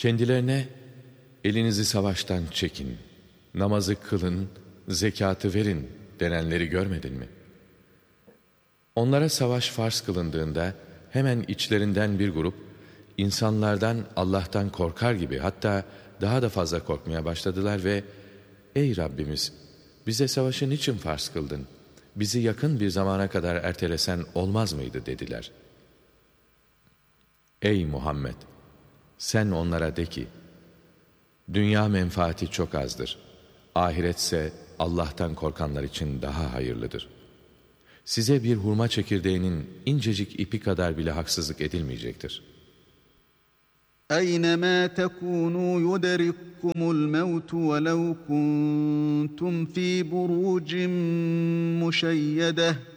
Kendilerine elinizi savaştan çekin, namazı kılın, zekatı verin denenleri görmedin mi? Onlara savaş farz kılındığında hemen içlerinden bir grup insanlardan Allah'tan korkar gibi, hatta daha da fazla korkmaya başladılar ve "Ey Rabbimiz, bize savaşı niçin farz kıldın? Bizi yakın bir zamana kadar ertelesen olmaz mıydı?" dediler. Ey Muhammed! Sen onlara de ki, dünya menfaati çok azdır. Ahiretse Allah'tan korkanlar için daha hayırlıdır. Size bir hurma çekirdeğinin incecik ipi kadar bile haksızlık edilmeyecektir. أَيْنَمَا تَكُونُوا يُدْرِككُّمُ الْمَوْتُ وَلَوْ كُنْتُمْ فِي بُرُوجٍ مُّشَيَّدَةٍ